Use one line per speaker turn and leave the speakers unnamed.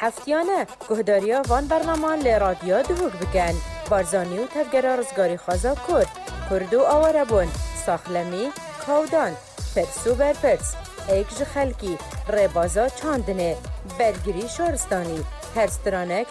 هفتیانه گهداریا وان برنامه لی رادیو دوگ بکن بارزانی و تفگره رزگاری خوازا کرد و آواره بون ساخلمی کودان پرسو برپرس ایک جخلکی ربازا چاندنه برگری شارستانی هرسترانک